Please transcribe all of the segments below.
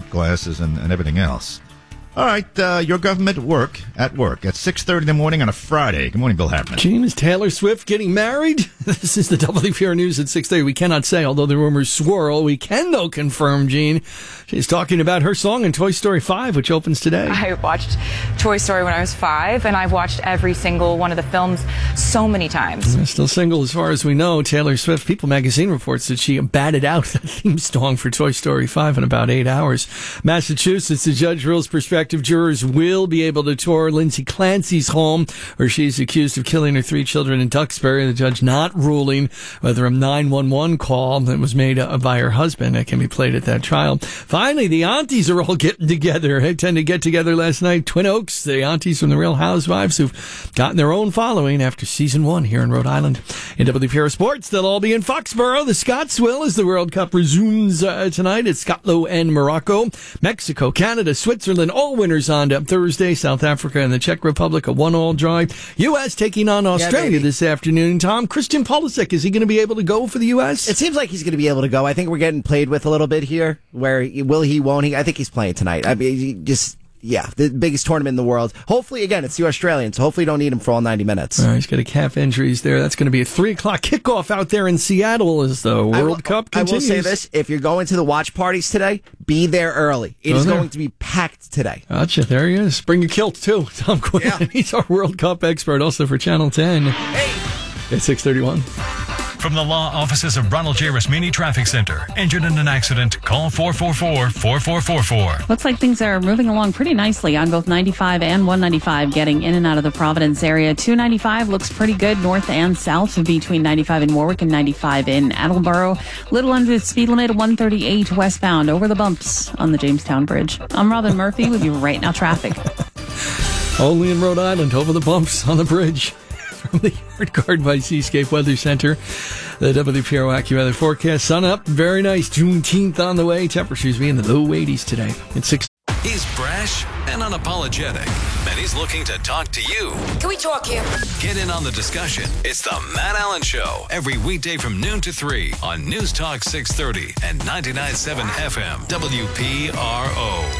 glasses and everything else. All right, your government at work at 6:30 in the morning on a Friday. Good morning, Bill Hartman. Gene, is Taylor Swift getting married? This is the WPR News at 6:30. We cannot say, although the rumors swirl. We can, though, confirm, Gene. She's talking about her song in Toy Story 5, which opens today. I watched Toy Story when I was 5, and I've watched every single one of the films so many times. Still single as far as we know. Taylor Swift, People magazine reports that she batted out the theme song for Toy Story 5 in about 8 hours. Massachusetts, the judge rules prospective jurors will be able to tour Lindsay Clancy's home, where she's accused of killing her 3 children in Duxbury. The judge not ruling whether a 911 call that was made by her husband can be played at that trial. Finally, the aunties are all getting together. They tend to get together last night. Twin Oaks, the aunties from the Real Housewives who've gotten their own following after season 1 here in Rhode Island. In WPR Sports, they'll all be in Foxborough. The Scottsville as the World Cup resumes tonight. It's Scotland and Morocco. Mexico, Canada, Switzerland, all winners on Thursday. South Africa and the Czech Republic, a 1-1 draw. U.S. taking on Australia this afternoon. Tom, Christian Pulisic, is he going to be able to go for the U.S.? It seems like he's going to be able to go. I think we're getting played with a little bit here. Where will he, won't he? I think he's playing tonight. I mean, the biggest tournament in the world. Hopefully, again, it's the Australians, so hopefully you don't need him for all 90 minutes. He's got a calf injuries there. That's going to be a 3 o'clock kickoff out there in Seattle as the World Cup continues. I will say this, if you're going to the watch parties today, be there early. It is going to be packed today. Gotcha, there he is. Bring your kilt, too. Tom Quinn, he's our World Cup expert, also for Channel 10. Hey! It's 6:31. From the law offices of Ronald J. Rasmini Traffic Center. Injured in an accident? Call 444-4444. Looks like things are moving along pretty nicely on both 95 and 195, getting in and out of the Providence area. 295 looks pretty good north and south between 95 in Warwick and 95 in Attleboro. Little under the speed limit, 138 westbound over the bumps on the Jamestown Bridge. I'm Robin Murphy with you right now, traffic. Only in Rhode Island, over the bumps on the bridge. From the Yard Guard by Seascape Weather Center, the WPRO AccuWeather forecast. Sun up, very nice. Juneteenth on the way. Temperatures be in the low 80s today. It's 6. He's brash and unapologetic, and he's looking to talk to you. Can we talk here? Get in on the discussion. It's the Matt Allen Show, every weekday from noon to 3 on News Talk 630 and 99.7 FM WPRO.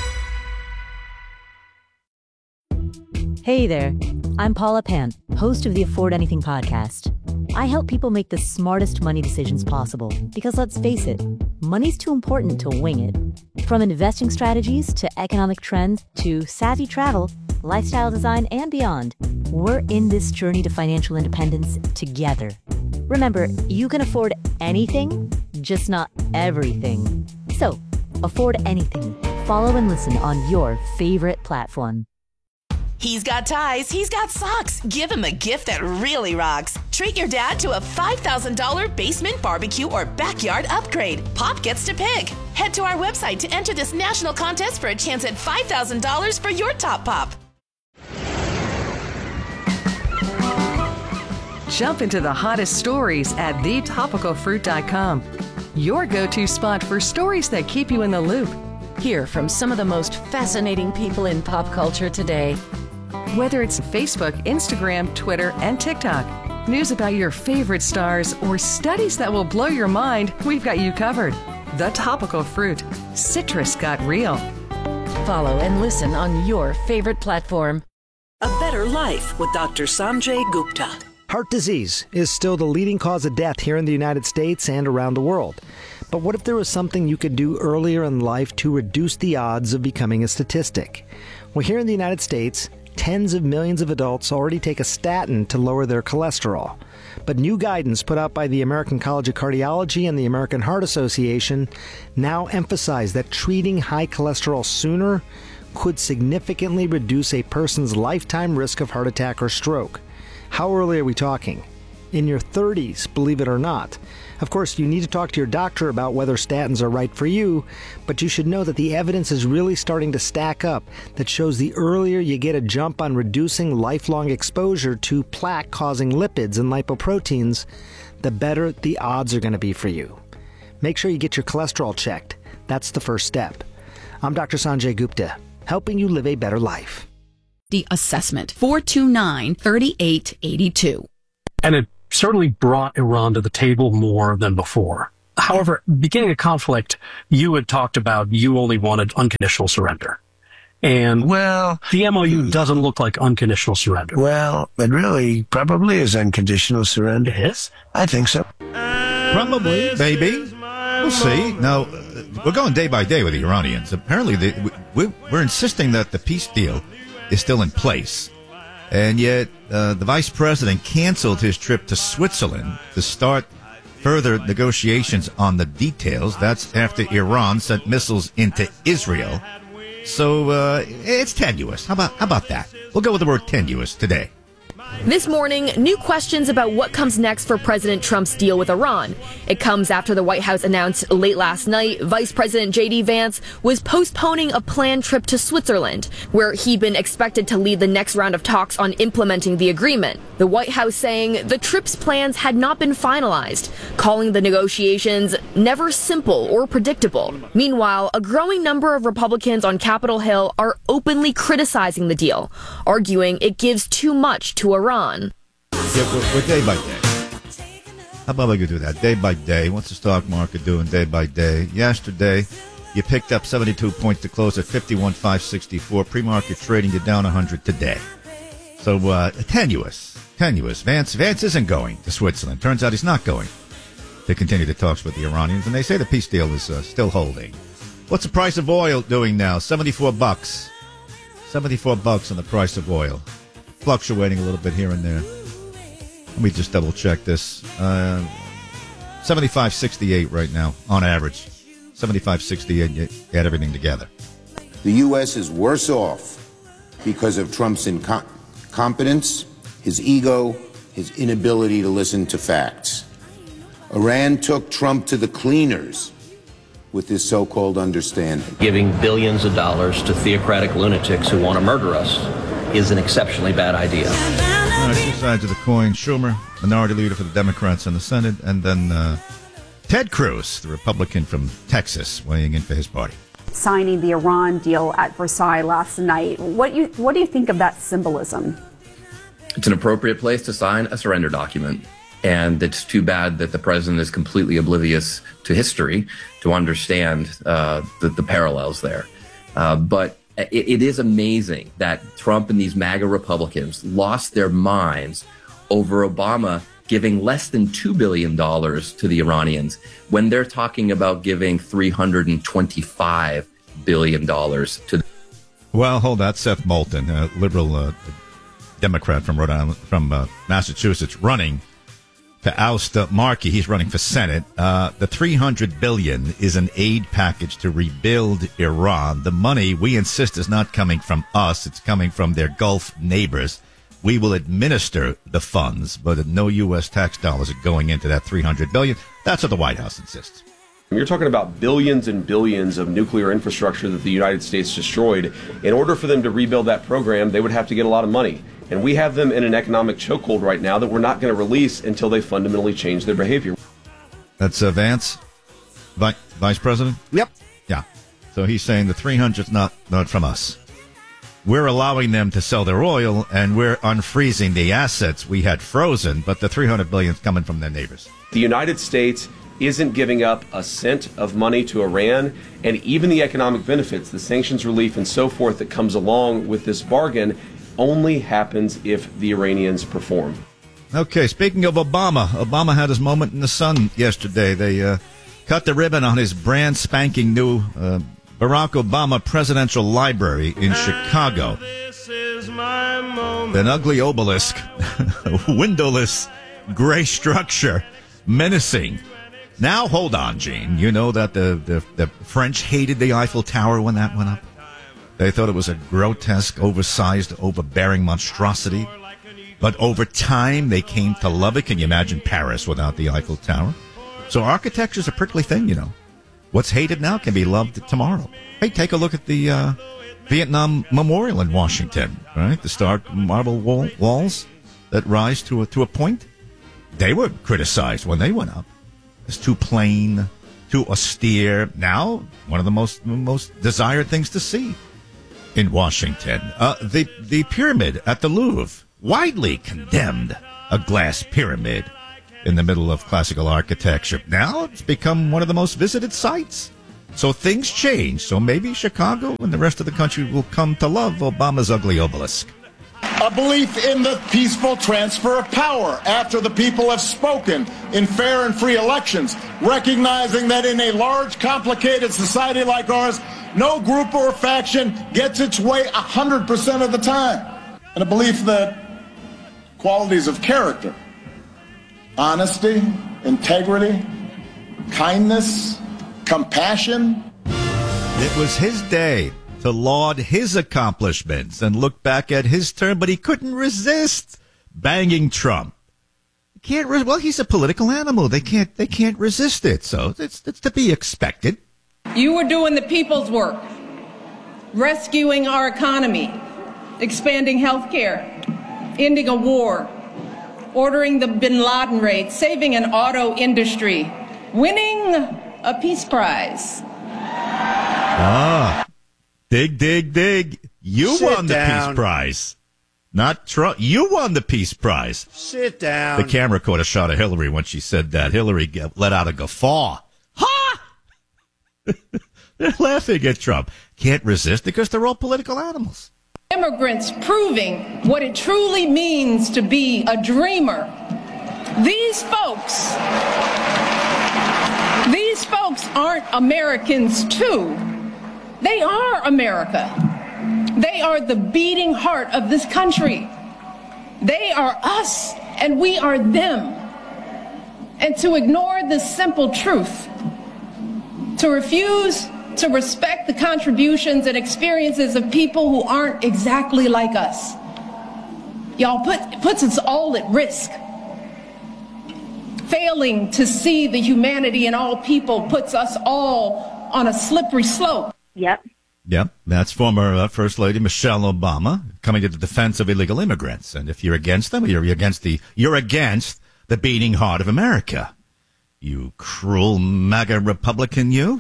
Hey there, I'm Paula Pan, host of the Afford Anything podcast. I help people make the smartest money decisions possible because, let's face it, money's too important to wing it. From investing strategies to economic trends to savvy travel, lifestyle design, and beyond, we're in this journey to financial independence together. Remember, you can afford anything, just not everything. So, afford anything. Follow and listen on your favorite platform. He's got ties, he's got socks. Give him a gift that really rocks. Treat your dad to a $5,000 basement barbecue or backyard upgrade. Pop gets to pick. Head to our website to enter this national contest for a chance at $5,000 for your top pop. Jump into the hottest stories at thetopicalfruit.com. Your go-to spot for stories that keep you in the loop. Hear from some of the most fascinating people in pop culture today. Whether it's Facebook, Instagram, Twitter, and TikTok, news about your favorite stars, or studies that will blow your mind, we've got you covered. The Topical Fruit. Citrus got real. Follow and listen on your favorite platform. A Better Life with Dr. Sanjay Gupta. Heart disease is still the leading cause of death here in the United States and around the world. But what if there was something you could do earlier in life to reduce the odds of becoming a statistic? Well, here in the United States, tens of millions of adults already take a statin to lower their cholesterol. But new guidance put out by the American College of Cardiology and the American Heart Association now emphasize that treating high cholesterol sooner could significantly reduce a person's lifetime risk of heart attack or stroke. How early are we talking? In your 30s, believe it or not. Of course, you need to talk to your doctor about whether statins are right for you, but you should know that the evidence is really starting to stack up that shows the earlier you get a jump on reducing lifelong exposure to plaque-causing lipids and lipoproteins, the better the odds are going to be for you. Make sure you get your cholesterol checked. That's the first step. I'm Dr. Sanjay Gupta, helping you live a better life. The assessment, 429-3882. And it certainly brought Iran to the table more than before. However, beginning a conflict, you had talked about you only wanted unconditional surrender. And the MOU doesn't look like unconditional surrender. Well, it really probably is unconditional surrender. It is? I think so. Probably, maybe. We'll see. Now, we're going day by day with the Iranians. Apparently, we're insisting that the peace deal is still in place. And yet, the vice president canceled his trip to Switzerland to start further negotiations on the details. That's after Iran sent missiles into Israel. So it's tenuous. How about that? We'll go with the word tenuous today. This morning, new questions about what comes next for President Trump's deal with Iran. It comes after the White House announced late last night Vice President J.D. Vance was postponing a planned trip to Switzerland, where he'd been expected to lead the next round of talks on implementing the agreement. The White House saying the trip's plans had not been finalized, calling the negotiations never simple or predictable. Meanwhile, a growing number of Republicans on Capitol Hill are openly criticizing the deal, arguing it gives too much to Iran. Yeah, we're day by day. How about we could do that? Day by day. What's the stock market doing day by day? Yesterday, you picked up 72 points to close at 51,564. Pre-market trading, you're down 100 today. So, tenuous. Vance isn't going to Switzerland. Turns out he's not going to continue the talks with the Iranians. And they say the peace deal is still holding. What's the price of oil doing now? $74. $74 on the price of oil. Fluctuating a little bit here and there. Let me just double check this. 75.68 right now on average. 75.68. Add everything together. The U.S. is worse off because of Trump's incompetence, his ego, his inability to listen to facts. Iran took Trump to the cleaners with this so-called understanding. Giving billions of dollars to theocratic lunatics who want to murder us is an exceptionally bad idea. All right, two sides of the coin. Schumer, minority leader for the Democrats in the Senate, and then Ted Cruz, the Republican from Texas, weighing in for his party. Signing the Iran deal at Versailles last night. What do you think of that symbolism? It's an appropriate place to sign a surrender document. And it's too bad that the president is completely oblivious to history to understand the parallels there. But it is amazing that Trump and these MAGA Republicans lost their minds over Obama giving less than $2 billion to the Iranians when they're talking about giving $325 billion to. Well, hold that. Seth Moulton, a liberal Democrat from Rhode Island, from Massachusetts, running to oust Markey. He's running for Senate. The $300 billion is an aid package to rebuild Iran. The money, we insist, is not coming from us. It's coming from their Gulf neighbors. We will administer the funds, but no U.S. tax dollars are going into that $300 billion. That's what the White House insists. You're talking about billions and billions of nuclear infrastructure that the United States destroyed. In order for them to rebuild that program, they would have to get a lot of money. And we have them in an economic chokehold right now that we're not going to release until they fundamentally change their behavior. That's Vance, Vice President? Yep. Yeah. So he's saying the 300's not from us. We're allowing them to sell their oil, and we're unfreezing the assets we had frozen, but the $300 billion is coming from their neighbors. The United States isn't giving up a cent of money to Iran, and even the economic benefits, the sanctions relief and so forth that comes along with this bargain only happens if the Iranians perform. Okay, speaking of Obama had his moment in the sun yesterday. They cut the ribbon on his brand spanking new Barack Obama Presidential Library in Chicago. An ugly obelisk, windowless, gray structure, menacing. Now, hold on, Gene. You know that the French hated the Eiffel Tower when that went up? They thought it was a grotesque, oversized, overbearing monstrosity. But over time, they came to love it. Can you imagine Paris without the Eiffel Tower? So architecture's a prickly thing, you know. What's hated now can be loved tomorrow. Hey, take a look at the Vietnam Memorial in Washington, right? The stark marble walls that rise to a point. They were criticized when they went up. It's too plain, too austere. Now, one of the most desired things to see in Washington. The pyramid at the Louvre, widely condemned, a glass pyramid. in the middle of classical architecture. Now it's become one of the most visited sites. So things change. So maybe Chicago and the rest of the country will come to love Obama's ugly obelisk. A belief in the peaceful transfer of power after the people have spoken in fair and free elections, recognizing that in a large, complicated society like ours, no group or faction gets its way 100% of the time. And a belief that qualities of character, honesty, integrity, kindness, compassion. It was his day to laud his accomplishments and look back at his term, but he couldn't resist banging Trump. Well, he's a political animal. They can't resist it. So it's to be expected. You were doing the people's work, rescuing our economy, expanding health care, ending a war, ordering the bin Laden raid, saving an auto industry, winning a peace prize. Dig. You won the peace prize. Not Trump. You won the peace prize. Sit down. The camera caught a shot of Hillary when she said that. Hillary let out a guffaw. Ha! They're laughing at Trump. Can't resist because they're all political animals. Immigrants proving what it truly means to be a dreamer. These folks aren't Americans too. They are America. They are the beating heart of this country. They are us and we are them. And to ignore this simple truth, to refuse to respect the contributions and experiences of people who aren't exactly like us, y'all puts us all at risk. Failing to see the humanity in all people puts us all on a slippery slope. Yep, that's former First Lady Michelle Obama coming to the defense of illegal immigrants. And if you're against them, you're against the beating heart of America. You cruel MAGA Republican, you.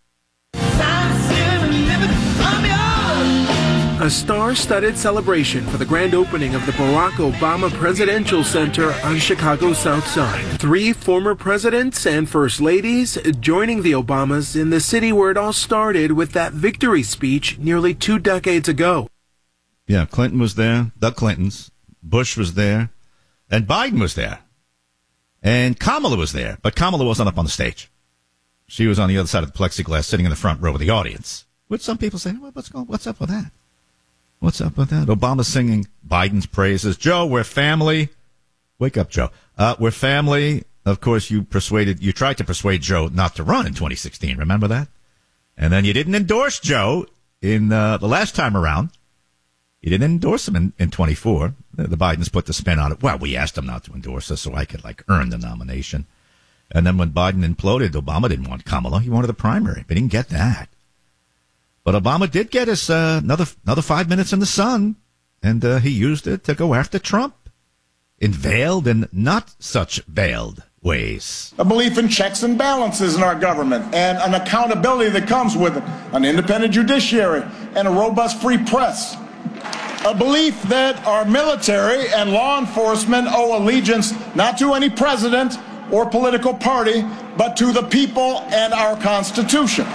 A star-studded celebration for the grand opening of the Barack Obama Presidential Center on Chicago's South Side. 3 former presidents and first ladies joining the Obamas in the city where it all started with that victory speech nearly 2 decades ago. Yeah, Clinton was there, the Clintons, Bush was there, and Biden was there. And Kamala was there, but Kamala wasn't up on the stage. She was on the other side of the plexiglass sitting in the front row of the audience. Which some people say, well, what's up with that? What's up with that? Obama singing Biden's praises. Joe, we're family. Wake up, Joe. We're family. Of course, you tried to persuade Joe not to run in 2016. Remember that? And then you didn't endorse Joe in the last time around. You didn't endorse him in 24. The Bidens put the spin on it. Well, we asked him not to endorse us so I could earn the nomination. And then when Biden imploded, Obama didn't want Kamala. He wanted the primary, but he didn't get that. But Obama did get us another 5 minutes in the sun, and he used it to go after Trump in veiled and not such veiled ways. A belief in checks and balances in our government and an accountability that comes with it, an independent judiciary and a robust free press. A belief that our military and law enforcement owe allegiance not to any president or political party, but to the people and our Constitution.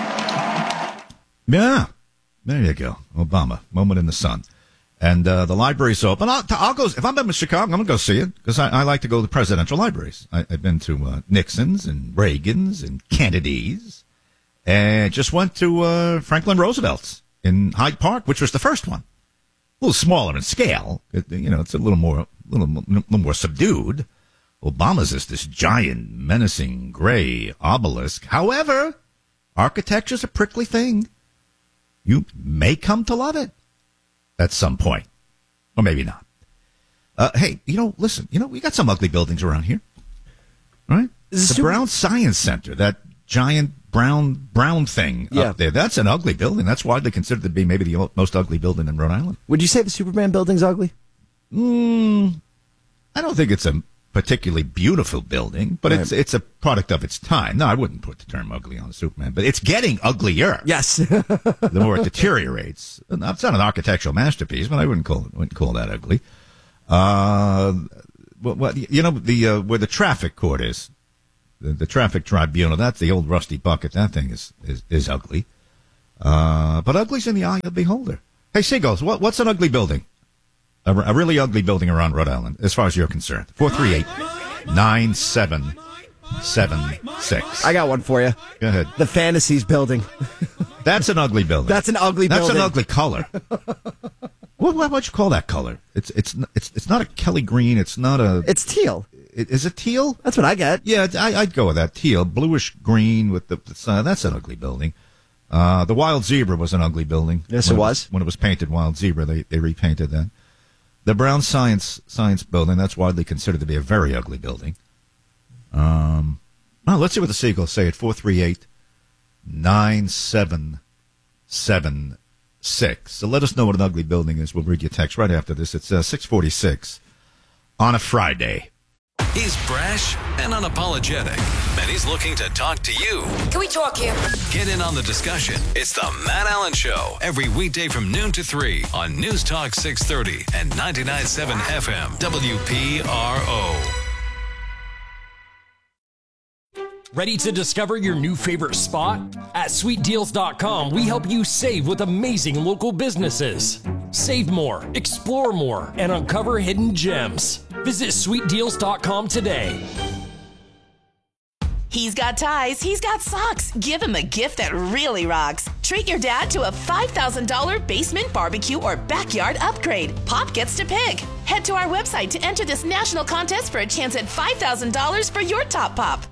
Yeah, there you go. Obama, moment in the sun. And the library's open. I'll go, if I'm in Chicago, I'm going to go see it, because I like to go to the presidential libraries. I've been to Nixon's and Reagan's and Kennedy's, and just went to Franklin Roosevelt's in Hyde Park, which was the first one. A little smaller in scale. It's a little more subdued. Obama's is this giant, menacing, gray obelisk. However, architecture's a prickly thing. You may come to love it at some point. Or maybe not. Hey, listen, we got some ugly buildings around here. Right? The Brown Science Center, that giant brown thing up there. That's an ugly building. That's widely considered to be maybe the most ugly building in Rhode Island. Would you say the Superman building's ugly? I don't think it's a particularly beautiful building, but it's a product of its time. No, I wouldn't put the term ugly on the Superman, but it's getting uglier. Yes. The more it deteriorates. It's not an architectural masterpiece, but I wouldn't call that ugly. Well, you know, where the traffic court is, the traffic tribunal, that's the old rusty bucket. That thing is ugly. But ugly's in the eye of the beholder. Hey, Seagulls, what's an ugly building? A really ugly building around Rhode Island, as far as you're concerned. 438-9776. I got one for you. Go ahead. The Fantasies building. That's an ugly building. That's an ugly building. That's an ugly color. What would you call that color? It's not a Kelly green. It's not a. It's teal. Is it teal? That's what I get. Yeah, I'd go with that. Teal, bluish green with the sun. That's an ugly building. The Wild Zebra was an ugly building. Yes, it was. When it was painted Wild Zebra, they repainted that. The Brown Science building, that's widely considered to be a very ugly building. Let's see what the Seagulls say at 438-9776. So let us know what an ugly building is. We'll read your text right after this. It's 6:46 on a Friday. He's brash and unapologetic, and he's looking to talk to you. Can we talk here? Get in on the discussion. It's the Matt Allen Show, every weekday from noon to 3 on News Talk 630 and 99.7 FM, WPRO. Ready to discover your new favorite spot? At SweetDeals.com, we help you save with amazing local businesses. Save more, explore more, and uncover hidden gems. Visit SweetDeals.com today. He's got ties, he's got socks. Give him a gift that really rocks. Treat your dad to a $5,000 basement barbecue or backyard upgrade. Pop gets to pick. Head to our website to enter this national contest for a chance at $5,000 for your top pop.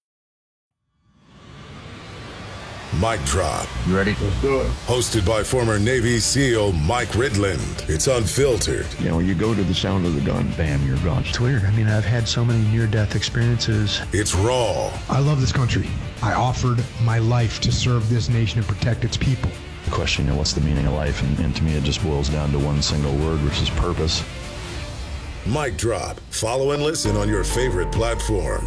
Mic Drop. You ready? Let's do it. Hosted by former Navy SEAL Mike Ridland. It's unfiltered. You know, you go to the sound of the gun, bam, you're gone. It's weird. I mean, I've had so many near-death experiences. It's raw. I love this country. I offered my life to serve this nation and protect its people. The question, what's the meaning of life? And to me, it just boils down to one single word, which is purpose. Mic Drop. Follow and listen on your favorite platform.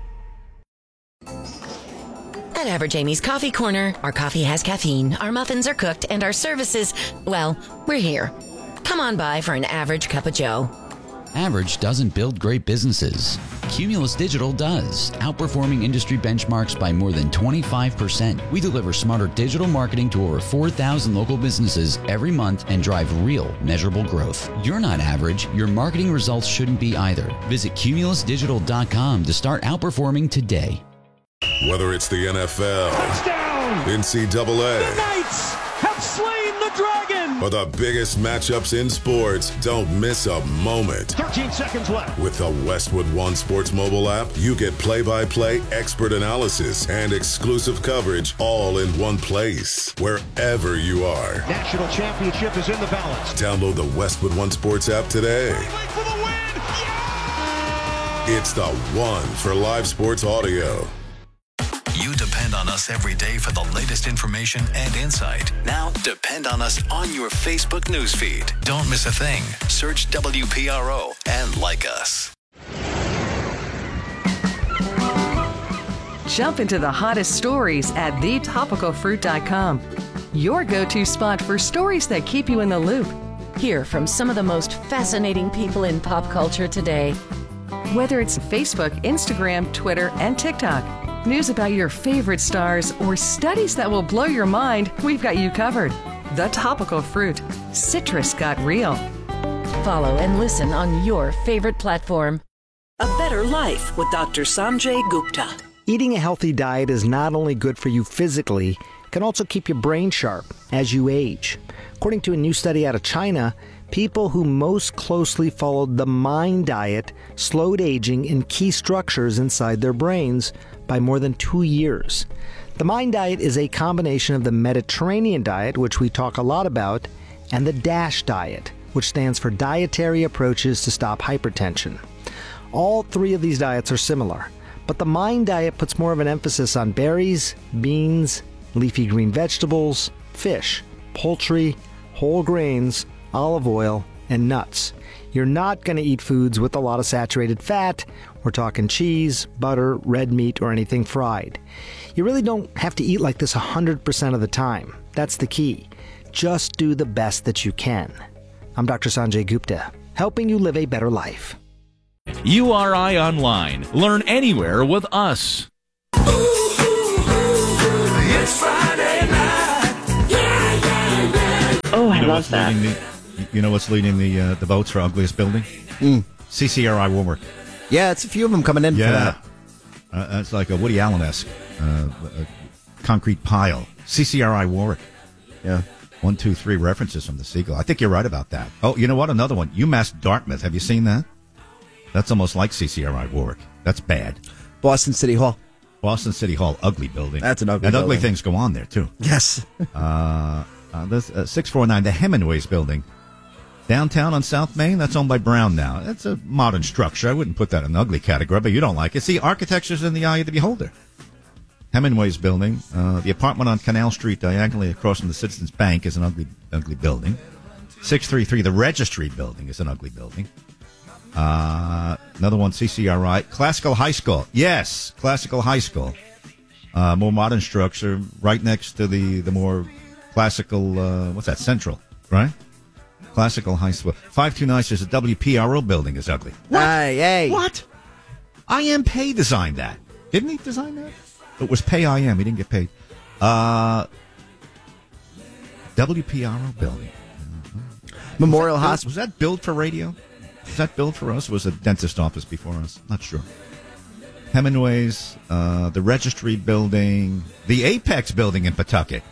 At Average Amy's Coffee Corner, our coffee has caffeine, our muffins are cooked, and our services, well, we're here. Come on by for an average cup of joe. Average doesn't build great businesses. Cumulus Digital does, outperforming industry benchmarks by more than 25%. We deliver smarter digital marketing to over 4,000 local businesses every month and drive real, measurable growth. You're not average. Your marketing results shouldn't be either. Visit cumulusdigital.com to start outperforming today. Whether it's the NFL, touchdown! NCAA, the Knights have slain the dragon! Or the biggest matchups in sports, don't miss a moment. 13 seconds left. With the Westwood One Sports mobile app, you get play-by-play expert analysis and exclusive coverage all in one place, wherever you are. National championship is in the balance. Download the Westwood One Sports app today. For the win! Yeah! It's the one for live sports audio. You depend on us every day for the latest information and insight. Now, depend on us on your Facebook newsfeed. Don't miss a thing. Search WPRO and like us. Jump into the hottest stories at thetopicalfruit.com. Your go-to spot for stories that keep you in the loop. Hear from some of the most fascinating people in pop culture today. Whether it's Facebook, Instagram, Twitter, and TikTok. News about your favorite stars or studies that will blow your mind, we've got you covered. The Topical Fruit. Citrus got real. Follow and listen on your favorite platform. A Better Life with Dr. Sanjay Gupta. Eating a healthy diet is not only good for you physically, it can also keep your brain sharp as you age. According to a new study out of China, people who most closely followed the MIND diet slowed aging in key structures inside their brains by more than 2 years. The MIND diet is a combination of the Mediterranean diet, which we talk a lot about, and the DASH diet, which stands for Dietary Approaches to Stop Hypertension. All three of these diets are similar, but the MIND diet puts more of an emphasis on berries, beans, leafy green vegetables, fish, poultry, whole grains, olive oil, and nuts. You're not going to eat foods with a lot of saturated fat. We're talking cheese, butter, red meat, or anything fried. You really don't have to eat like this 100% of the time. That's the key. Just do the best that you can. I'm Dr. Sanjay Gupta, helping you live a better life. URI Online. Learn anywhere with us. It's Friday night. Oh, I love that. You know what's leading the votes for ugliest building? CCRI Warwick. Yeah, it's a few of them coming in for that. It's like a Woody Allen-esque concrete pile. CCRI Warwick. Yeah. 1, 2, 3 references from the Seagull. I think you're right about that. Oh, you know what? Another one. UMass Dartmouth. Have you seen that? That's almost like CCRI Warwick. That's bad. Boston City Hall. Boston City Hall, ugly building. That's an ugly and building. ugly things go on there, too. Yes. There's 649, the Hemingways building. Downtown on South Main, that's owned by Brown now. That's a modern structure. I wouldn't put that in the ugly category, but you don't like it. See, architecture's in the eye of the beholder. Hemingway's building. The apartment on Canal Street, diagonally across from the Citizens Bank, is an ugly building. 633, the Registry building, is an ugly building. Another one, CCRI. Classical High School. Yes, Classical High School. More modern structure, right next to the more classical, what's that, Central, right? Classical High School. 529 says the WPRO building is ugly. What? Hey. What? I.M. Pei designed that. Didn't he design that? It was Pei I.M. He didn't get paid. WPRO building. Memorial Hospital. Was that built for radio? Was that built for us? Or was it a dentist office before us? Not sure. Hemingway's, the Registry building, the Apex building in Pawtucket.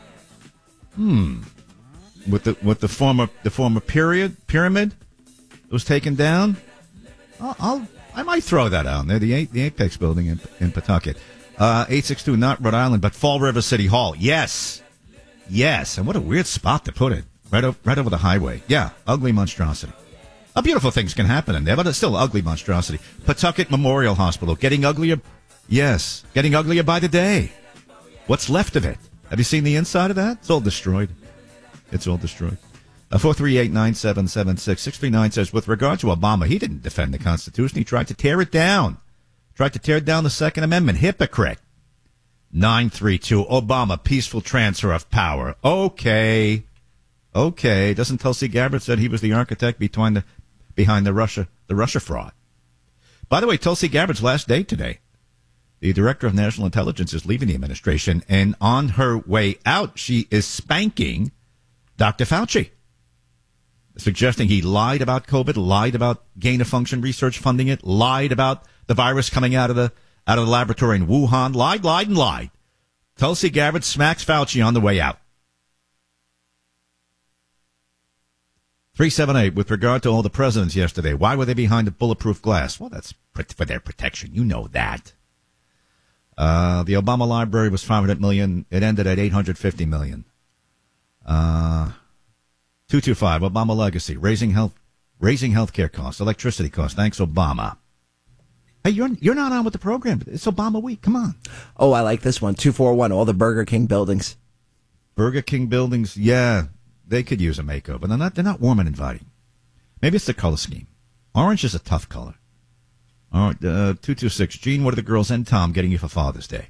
With the former pyramid was taken down. I might throw that out there. The Apex building in Pawtucket. 862, not Rhode Island, but Fall River City Hall. Yes. And what a weird spot to put it. Right over the highway. Yeah, ugly monstrosity. Beautiful things can happen in there, but it's still ugly monstrosity. Pawtucket Memorial Hospital, getting uglier. Yes, getting uglier by the day. What's left of it? Have you seen the inside of that? It's all destroyed. 438-9776. 639 says, with regard to Obama, he didn't defend the Constitution. He tried to tear it down. Tried to tear down the Second Amendment. Hypocrite. 932, Obama, peaceful transfer of power. Okay. Doesn't Tulsi Gabbard said he was the architect behind the Russia fraud? By the way, Tulsi Gabbard's last day today. The director of national intelligence is leaving the administration, and on her way out, she is spanking Dr. Fauci, suggesting he lied about COVID, lied about gain-of-function research funding it, lied about the virus coming out of the laboratory in Wuhan, lied. Tulsi Gabbard smacks Fauci on the way out. 378, with regard to all the presidents yesterday, why were they behind the bulletproof glass? Well, that's for their protection. You know that. The Obama library was $500 million. It ended at $850 million. 225, Obama legacy, raising healthcare costs, electricity costs. Thanks, Obama. Hey, you're not on with the program. It's Obama week. Come on. Oh, I like this one. 241, all the Burger King buildings. Burger King buildings, yeah, they could use a makeover. They're not warm and inviting. Maybe it's the color scheme. Orange is a tough color. All right, 226, Gene, what are the girls and Tom getting you for Father's Day?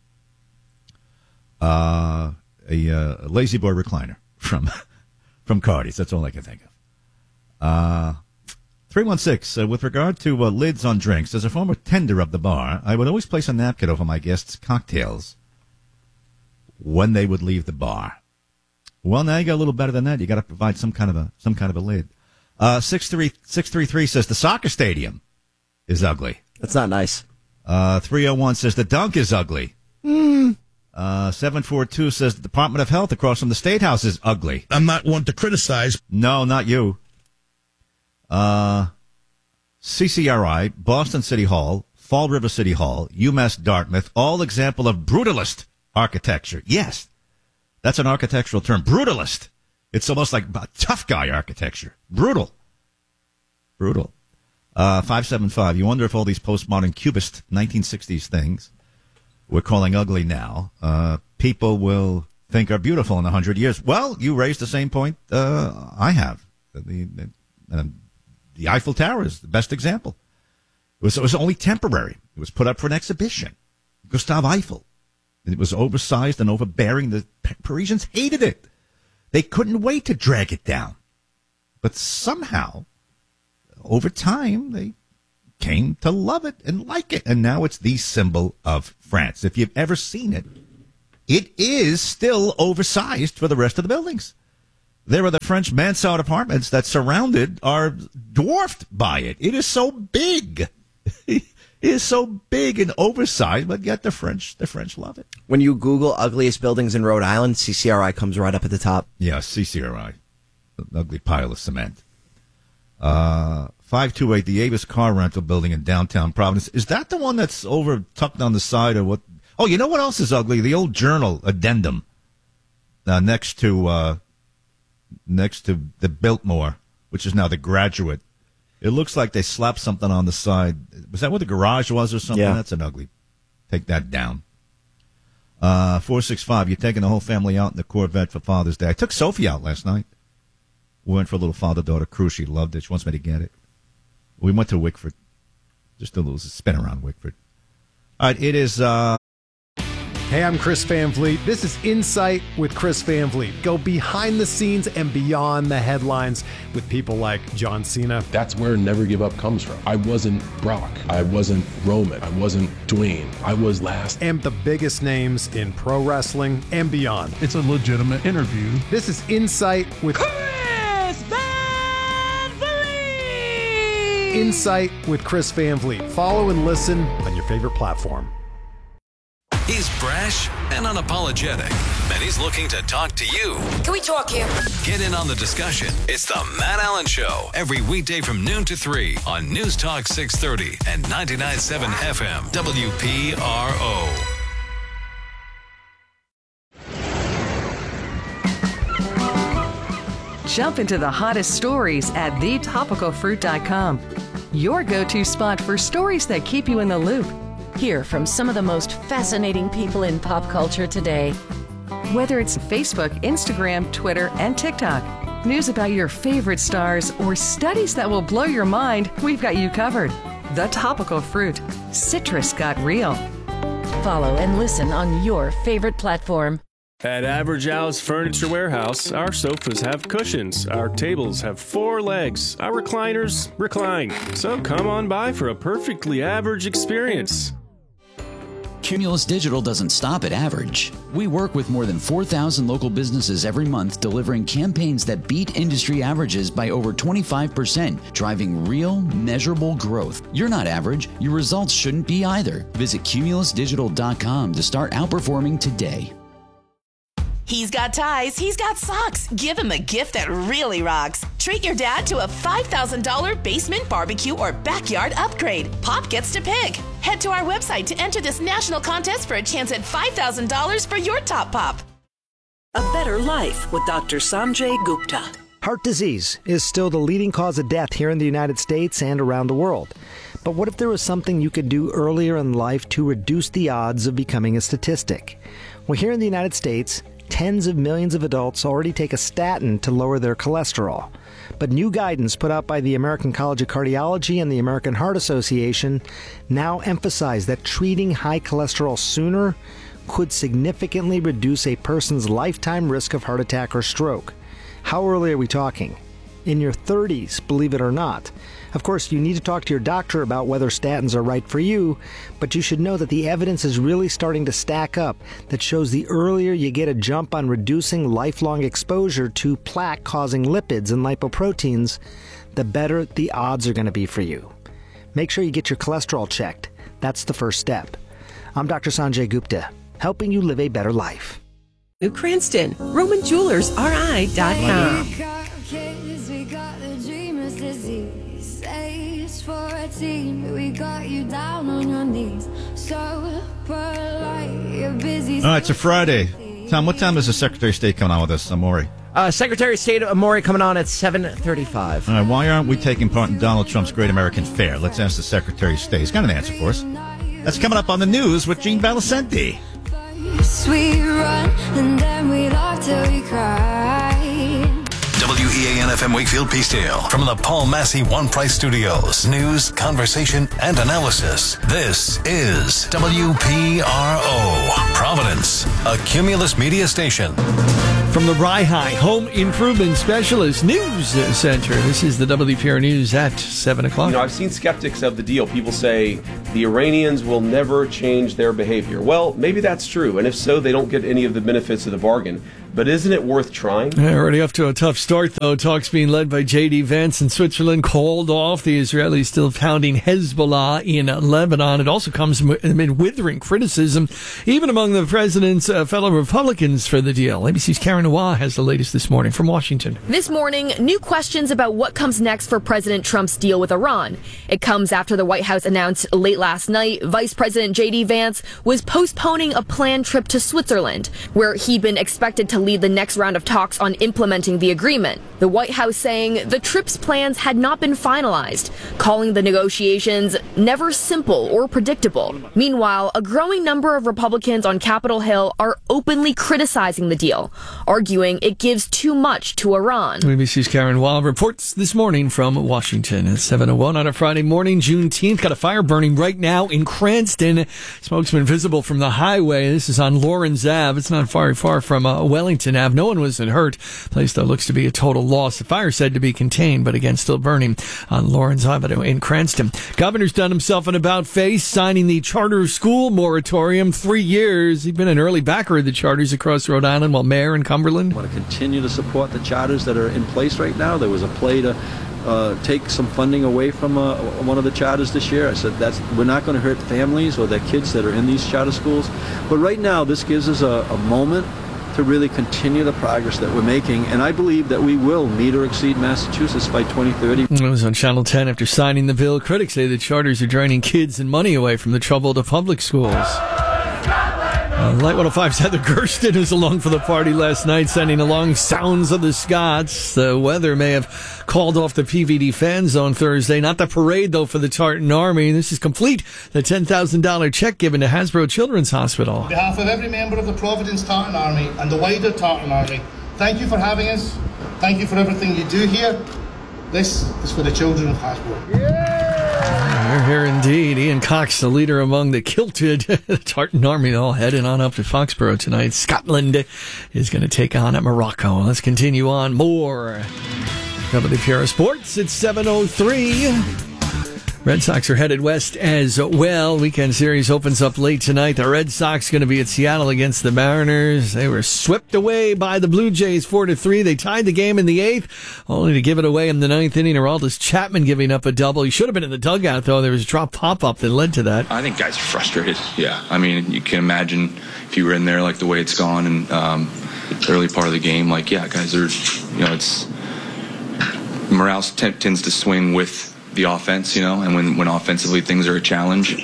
A Lazy Boy recliner from Cardi's. That's all I can think of. 316, with regard to lids on drinks, as a former tender of the bar, I would always place a napkin over my guests' cocktails when they would leave the bar. Well, now you got a little better than that. You got to provide some kind of a lid. 633 says the soccer stadium is ugly. That's not nice. 301 says the dunk is ugly. 742 says the Department of Health across from the State House is ugly. I'm not one to criticize. No, not you. CCRI, Boston City Hall, Fall River City Hall, UMass Dartmouth, all example of brutalist architecture. Yes, that's an architectural term. Brutalist. It's almost like tough guy architecture. Brutal. 575. You wonder if all these postmodern cubist 1960s things we're calling ugly now, people will think are beautiful in 100 years. Well, you raised the same point I have. The Eiffel Tower is the best example. It was only temporary. It was put up for an exhibition. Gustave Eiffel. It was oversized and overbearing. The Parisians hated it. They couldn't wait to drag it down. But somehow, over time, they came to love it and like it. And now it's the symbol of France. If you've ever seen it, it is still oversized for the rest of the buildings. There are the French mansard apartments that surrounded are dwarfed by it. It is so big. It is so big and oversized, but yet the French love it. When you Google ugliest buildings in Rhode Island, CCRI comes right up at the top. Yeah, CCRI. An ugly pile of cement. 528, the Avis car rental building in downtown Providence. Is that the one that's over tucked on the side of what? Oh, you know what else is ugly? The old Journal addendum next to the Biltmore, which is now the Graduate. It looks like they slapped something on the side. Was that where the garage was or something? Yeah. That's an ugly. Take that down. 465, you're taking the whole family out in the Corvette for Father's Day. I took Sophie out last night. We went for a little father-daughter cruise. She loved it. She wants me to get it. We went to Wickford. Just a little spin around Wickford. All right, it is... Hey, I'm Chris Van Vliet. This is Insight with Chris Van Vliet. Go behind the scenes and beyond the headlines with people like John Cena. That's where Never Give Up comes from. I wasn't Brock. I wasn't Roman. I wasn't Dwayne. I was last. And the biggest names in pro wrestling and beyond. It's a legitimate interview. This is Insight with Chris Van Vliet! Insight with Chris Van Vliet. Follow and listen on your favorite platform. He's brash and unapologetic, and he's looking to talk to you. Can we talk here? Get in on the discussion. It's the Matt Allen Show, every weekday from noon to 3 on News Talk 630 and 99.7 FM, WPRO. Jump into the hottest stories at thetopicalfruit.com. Your go-to spot for stories that keep you in the loop. Hear from some of the most fascinating people in pop culture today. Whether it's Facebook, Instagram, Twitter, and TikTok, news about your favorite stars, or studies that will blow your mind, we've got you covered. The Topical Fruit. Citrus got real. Follow and listen on your favorite platform. At Average Al's Furniture Warehouse, our sofas have cushions, our tables have 4 legs, our recliners recline. So come on by for a perfectly average experience. Cumulus Digital doesn't stop at average. We work with more than 4,000 local businesses every month, delivering campaigns that beat industry averages by over 25%, driving real, measurable growth. You're not average. Your results shouldn't be either. Visit cumulusdigital.com to start outperforming today. He's got ties, he's got socks. Give him a gift that really rocks. Treat your dad to a $5,000 basement barbecue or backyard upgrade. Pop gets to pick. Head to our website to enter this national contest for a chance at $5,000 for your top pop. A Better Life with Dr. Sanjay Gupta. Heart disease is still the leading cause of death here in the United States and around the world. But what if there was something you could do earlier in life to reduce the odds of becoming a statistic? Well, here in the United States, tens of millions of adults already take a statin to lower their cholesterol. But new guidance put out by the American College of Cardiology and the American Heart Association now emphasize that treating high cholesterol sooner could significantly reduce a person's lifetime risk of heart attack or stroke. How early are we talking? In your 30s, believe it or not. Of course, you need to talk to your doctor about whether statins are right for you, but you should know that the evidence is really starting to stack up that shows the earlier you get a jump on reducing lifelong exposure to plaque-causing lipids and lipoproteins, the better the odds are going to be for you. Make sure you get your cholesterol checked. That's the first step. I'm Dr. Sanjay Gupta, helping you live a better life. New Cranston, RomanJewelersRI.com. We got you down on your knees. So polite, you're busy. All right, it's a Friday. Tom, what time is the Secretary of State coming on with us, Amori? Secretary of State Amori coming on at 7:35. All right, why aren't we taking part in Donald Trump's Great American Fair? Let's ask the Secretary of State. He's got an answer for us. That's coming up on the news with Gene Valicenti. We run and then we laugh till we cry. WEAN-FM Wakefield Peacedale from the Paul Massey One Price Studios. News, conversation, and analysis. This is WPRO, Providence, a Cumulus media station. From the Bri-High Home Improvement Specialist News Center, this is the WPR News at 7 o'clock. I've seen skeptics of the deal. People say the Iranians will never change their behavior. Well, maybe that's true, and if so, they don't get any of the benefits of the bargain. But isn't it worth trying? Already off to a tough start, though. Talks being led by J.D. Vance in Switzerland called off. The Israelis still pounding Hezbollah in Lebanon. It also comes amid withering criticism, even among the president's fellow Republicans for the deal. ABC's Karen Noah has the latest this morning from Washington. This morning, new questions about what comes next for President Trump's deal with Iran. It comes after the White House announced late last night Vice President J.D. Vance was postponing a planned trip to Switzerland, where he'd been expected to lead the next round of talks on implementing the agreement. The White House saying the trip's plans had not been finalized, calling the negotiations never simple or predictable. Meanwhile, a growing number of Republicans on Capitol Hill are openly criticizing the deal, arguing it gives too much to Iran. ABC's Karen Wall reports this morning from Washington at 7:01 on a Friday morning, Juneteenth. Got a fire burning right now in Cranston. Smoke's been visible from the highway. This is on Lawrence Ave. It's not far from Wellington Ave. No one was hurt. Place, though, looks to be a total loss. The fire said to be contained, but again, still burning on Lawrence Avenue in Cranston. Governor's done himself an about-face, signing the charter school moratorium. 3 years. He's been an early backer of the charters across Rhode Island, while mayor in Cumberland. I want to continue to support the charters that are in place right now. There was a play to take some funding away from one of the charters this year. I said we're not going to hurt families or their kids that are in these charter schools. But right now, this gives us a moment to really continue the progress that we're making, and I believe that we will meet or exceed Massachusetts by 2030. It was on Channel 10 after signing the bill. Critics say the charters are draining kids and money away from the troubled public schools. Light 105's Heather Gersten is along for the party last night, sending along sounds of the Scots. The weather may have called off the PVD fan zone Thursday. Not the parade, though, for the Tartan Army. This is complete. The $10,000 check given to Hasbro Children's Hospital. On behalf of every member of the Providence Tartan Army and the wider Tartan Army, thank you for having us. Thank you for everything you do here. This is for the children of Hasbro. We're here indeed. Ian Cox, the leader among the kilted Tartan Army, all heading on up to Foxborough tonight. Scotland is going to take on Morocco. Let's continue on. More WPR Sports. It's 7:03. Red Sox are headed west as well. Weekend series opens up late tonight. The Red Sox going to be at Seattle against the Mariners. They were swept away by the Blue Jays 4-3. They tied the game in the 8th, only to give it away in the 9th inning. Aroldis Chapman giving up a double. He should have been in the dugout, though. There was a drop pop-up that led to that. I think guys are frustrated. Yeah. I mean, you can imagine if you were in there, like the way it's gone in the early part of the game. Like, yeah, guys are, it's morale tends to swing with the offense, and when offensively things are a challenge,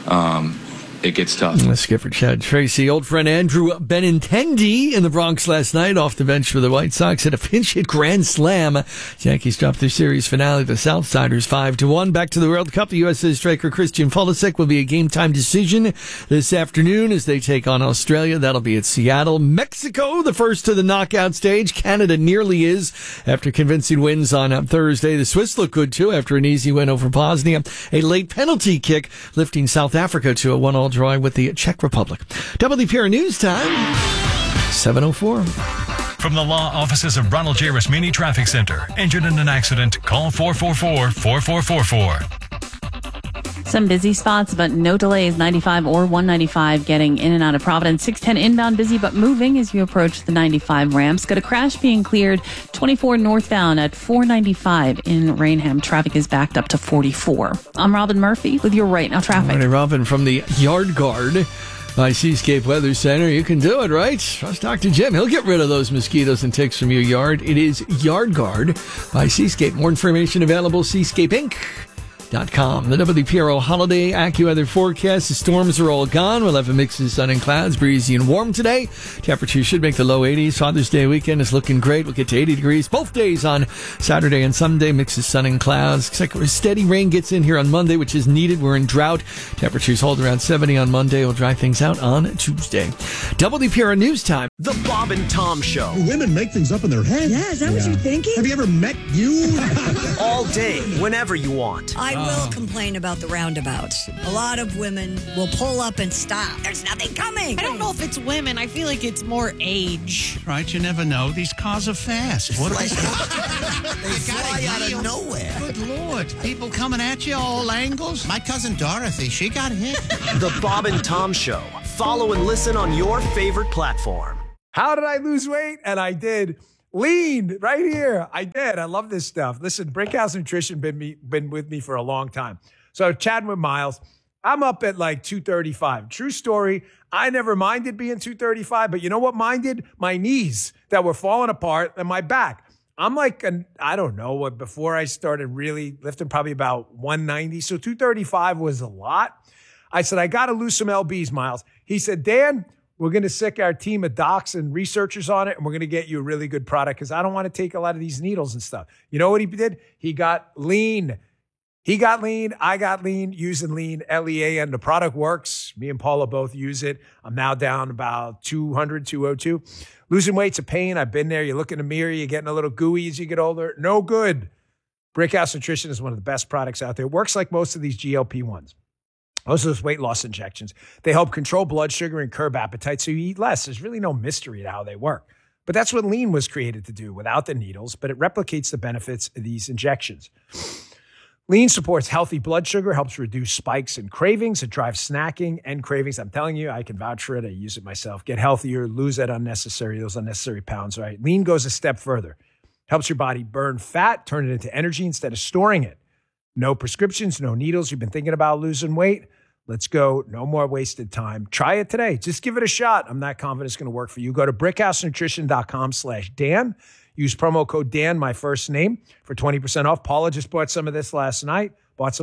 it gets tough. Skipper Chad Tracy, old friend Andrew Benintendi in the Bronx last night off the bench for the White Sox hit a pinch hit grand slam. Yankees dropped their series finale, the Southsiders 5-1. Back to the World Cup. The USA striker Christian Pulisic will be a game time decision this afternoon as they take on Australia. That'll be at Seattle. Mexico, the first to the knockout stage. Canada nearly is after convincing wins on Thursday. The Swiss look good too after an easy win over Bosnia. A late penalty kick lifting South Africa to a 1-1 draw with the Czech Republic. WPR News Time, 7:04. From the law offices of Ronald J. Rasmini Traffic Center. Injured in an accident? Call 444-4444. Some busy spots, but no delays. 95 or 195 getting in and out of Providence. 610 inbound busy, but moving as you approach the 95 ramps. Got a crash being cleared. 24 northbound at 495 in Rainham. Traffic is backed up to 44. I'm Robin Murphy with your Right Now traffic. Morning, Robin, from the Yard Guard by Seascape Weather Center. You can do it, right? Trust Dr. Jim. He'll get rid of those mosquitoes and ticks from your yard. It is Yard Guard by Seascape. More information available, seascapeinc.com. The WPRO holiday AccuWeather forecast. The storms are all gone. We'll have a mix of sun and clouds, breezy and warm today. Temperatures should make the low 80s. Father's Day weekend is looking great. We'll get to 80 degrees both days on Saturday and Sunday. Mix of sun and clouds. Looks like steady rain gets in here on Monday, which is needed. We're in drought. Temperatures hold around 70 on Monday. We'll dry things out on Tuesday. WPRO News Time. The Bob and Tom Show. Women make things up in their head. Yeah, is that what you're thinking? Have you ever met you? All day, whenever you want. I will complain about the roundabouts. A lot of women will pull up and stop. There's nothing coming. I don't know if it's women. I feel like it's more age. Right, you never know. These cars are fast. What They fly out of nowhere. Good Lord. People coming at you all angles. My cousin Dorothy, she got hit. The Bob and Tom Show. Follow and listen on your favorite platform. How did I lose weight? And I did. Lean right here. I did. I love this stuff. Listen, Brickhouse Nutrition been with me for a long time. So chatting with Miles, I'm up at like 235. True story. I never minded being 235, but you know what minded? My knees that were falling apart and my back. I'm like, I don't know what, before I started really lifting, probably about 190. So 235 was a lot. I said, I got to lose some LBs, Miles. He said, Dan, we're going to sick our team of docs and researchers on it, and we're going to get you a really good product because I don't want to take a lot of these needles and stuff. You know what he did? He got lean. He got lean. I got lean using lean, L-E-A-N. The product works. Me and Paula both use it. I'm now down about 200, 202. Losing weight's a pain. I've been there. You look in the mirror. You're getting a little gooey as you get older. No good. Brickhouse Nutrition is one of the best products out there. It works like most of these GLP-1s. Most of those weight loss injections, they help control blood sugar and curb appetite so you eat less. There's really no mystery to how they work. But that's what lean was created to do without the needles, but it replicates the benefits of these injections. Lean supports healthy blood sugar, helps reduce spikes and cravings. It drives snacking and cravings. I'm telling you, I can vouch for it. I use it myself. Get healthier, lose those unnecessary pounds, right? Lean goes a step further. Helps your body burn fat, turn it into energy instead of storing it. No prescriptions, no needles. You've been thinking about losing weight? Let's go. No more wasted time. Try it today. Just give it a shot. I'm not confident it's going to work for you. Go to brickhousenutrition.com/Dan. Use promo code Dan, my first name, for 20% off. Paula just bought some of this last night.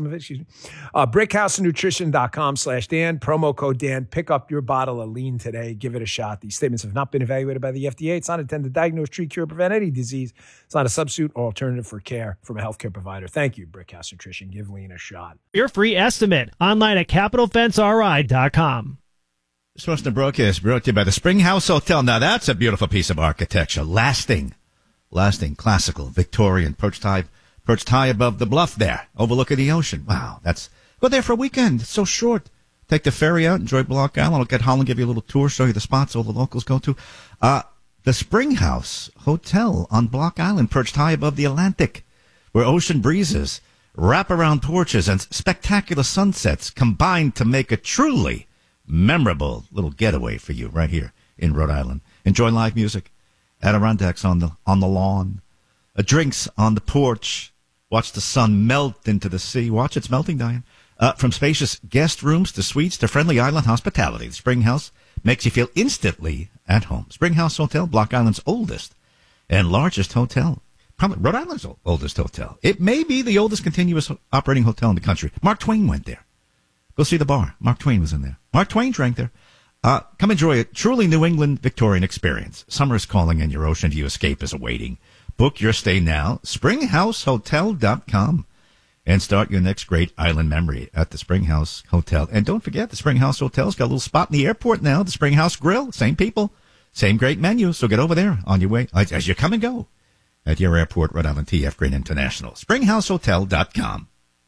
brickhousenutrition.com/Dan. Promo code Dan. Pick up your bottle of lean today. Give it a shot. These statements have not been evaluated by the FDA. It's not intended to diagnose, treat, cure, or prevent any disease. It's not a substitute or alternative for care from a healthcare provider. Thank you, Brickhouse Nutrition. Give lean a shot. Your free estimate online at CapitalFenceRI.com. This was the broadcast brought to you by the Spring House Hotel. Now that's a beautiful piece of architecture. Lasting, classical, Victorian, perched high above the bluff there, overlooking the ocean. Wow, go there for a weekend. It's so short. Take the ferry out, enjoy Block Island. I'll get Holland, give you a little tour, show you the spots all the locals go to. The Spring House Hotel on Block Island, perched high above the Atlantic, where ocean breezes, wraparound porches, and spectacular sunsets combine to make a truly memorable little getaway for you right here in Rhode Island. Enjoy live music, Adirondacks on the lawn, drinks on the porch. Watch the sun melt into the sea. Watch its melting, Diane. From spacious guest rooms to suites to friendly island hospitality, the Spring House makes you feel instantly at home. Spring House Hotel, Block Island's oldest and largest hotel. Probably Rhode Island's oldest hotel. It may be the oldest continuous operating hotel in the country. Mark Twain went there. Go see the bar. Mark Twain was in there. Mark Twain drank there. Come enjoy a truly New England Victorian experience. Summer is calling and your ocean view escape is awaiting. Book your stay now, springhousehotel.com, and start your next great island memory at the Spring House Hotel. And don't forget, the Spring House Hotel's got a little spot in the airport now, the Spring House Grill. Same people, same great menu. So get over there on your way as you come and go at your airport, Rhode Island TF Green International. springhousehotel.com.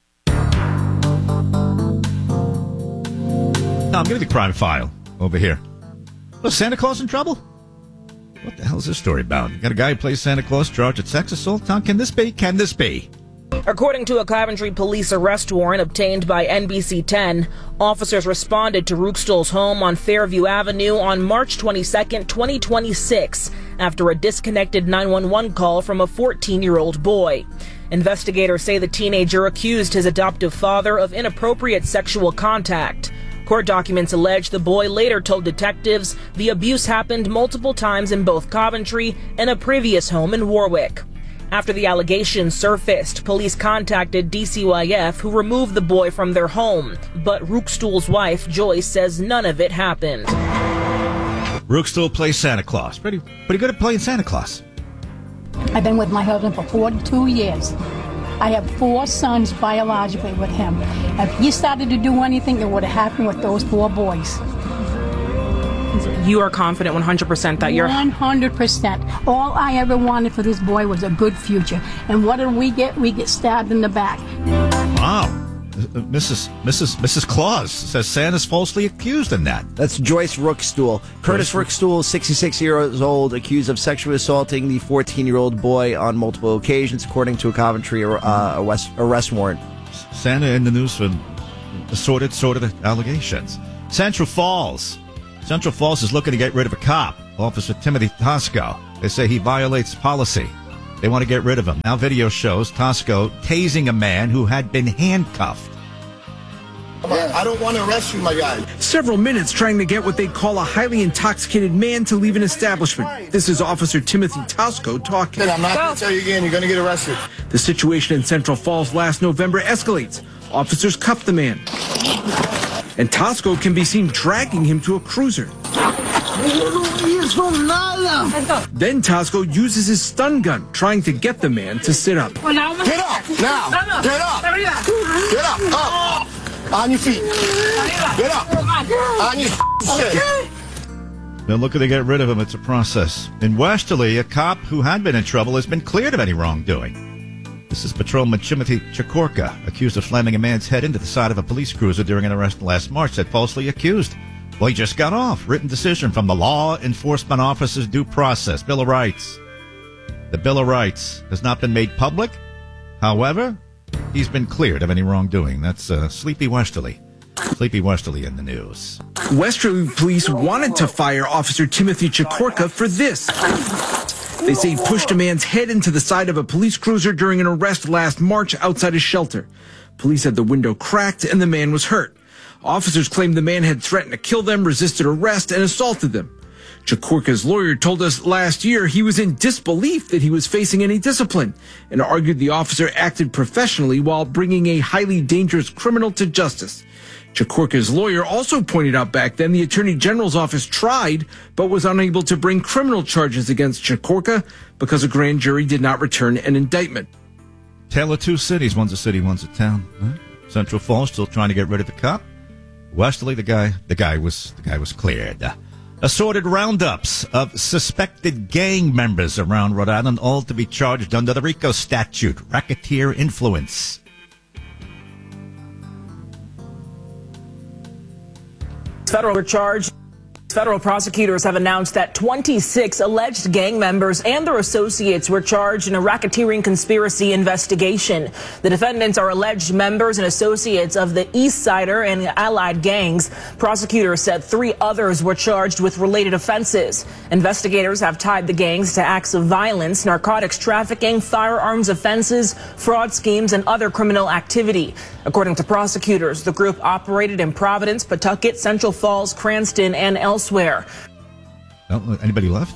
Tom, give me the crime file over here. Was Santa Claus in trouble? What the hell is this story about? You got a guy who plays Santa Claus charged with sex assault? Tom, can this be? Can this be? According to a Coventry police arrest warrant obtained by NBC 10, officers responded to Ruckstuhl's home on Fairview Avenue on March 22, 2026, after a disconnected 911 call from a 14-year-old boy. Investigators say the teenager accused his adoptive father of inappropriate sexual contact. Court documents allege the boy later told detectives the abuse happened multiple times in both Coventry and a previous home in Warwick. After the allegations surfaced, police contacted DCYF, who removed the boy from their home. But Ruckstuhl's wife, Joyce, says none of it happened. Ruckstuhl plays Santa Claus. Pretty good at playing Santa Claus. I've been with my husband for 42 years. I have 4 sons biologically with him. If he started to do anything, it would have happened with those 4 boys. You are confident 100% that you're... 100%. All I ever wanted for this boy was a good future. And what did we get? We get stabbed in the back. Wow. Mrs. Claus says Santa's falsely accused in that. That's Joyce Rookstool. Curtis Rookstool, 66 years old, accused of sexually assaulting the 14-year-old boy on multiple occasions, according to a Coventry arrest warrant. Santa in the news for assorted allegations. Central Falls is looking to get rid of a cop, Officer Timothy Tosco. They say he violates policy. They want to get rid of him. Now video shows Tosco tasing a man who had been handcuffed. I don't want to arrest you, my guy. Several minutes trying to get what they call a highly intoxicated man to leave an establishment. This is Officer Timothy Tosco talking. I'm not going to tell you again. You're going to get arrested. The situation in Central Falls last November escalates. Officers cuff the man. And Tosco can be seen dragging him to a cruiser. Then Tosco uses his stun gun, trying to get the man to sit up. Get up now. Get up. Get up. On your feet. Get up. On your shit. They're looking to get rid of him. It's a process. In Westerly, a cop who had been in trouble has been cleared of any wrongdoing. This is Patrolman Timothy Chikorka, accused of slamming a man's head into the side of a police cruiser during an arrest last March, said falsely accused. Well, he just got off. Written decision from the Law Enforcement Officer's Due Process, Bill of Rights. The Bill of Rights has not been made public. However, he's been cleared of any wrongdoing. That's Sleepy Westerly. Sleepy Westerly in the news. Westerly police wanted to fire Officer Timothy Chikorka for this. They say he pushed a man's head into the side of a police cruiser during an arrest last March outside a shelter. Police had the window cracked and the man was hurt. Officers claimed the man had threatened to kill them, resisted arrest, and assaulted them. Chikorka's lawyer told us last year he was in disbelief that he was facing any discipline and argued the officer acted professionally while bringing a highly dangerous criminal to justice. Chikorka's lawyer also pointed out back then the Attorney General's office tried but was unable to bring criminal charges against Chikorka because a grand jury did not return an indictment. Tale of two cities. One's a city, one's a town. Central Falls still trying to get rid of the cop. Westerly, the guy was cleared. Assorted roundups of suspected gang members around Rhode Island, all to be charged under the RICO statute, racketeer influence. Federal prosecutors have announced that 26 alleged gang members and their associates were charged in a racketeering conspiracy investigation. The defendants are alleged members and associates of the East Sider and allied gangs. Prosecutors said 3 others were charged with related offenses. Investigators have tied the gangs to acts of violence, narcotics trafficking, firearms offenses, fraud schemes, and other criminal activity. According to prosecutors, the group operated in Providence, Pawtucket, Central Falls, Cranston, and elsewhere. Oh, anybody left?